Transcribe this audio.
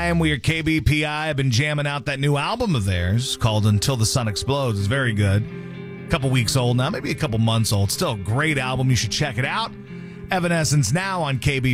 time, we at KBPI have been jamming out that new album of theirs called Until the Sun Explodes. It's very good. A couple weeks old now, maybe a couple months old. Still a great album. You should check it out. Evanescence now on KBPI.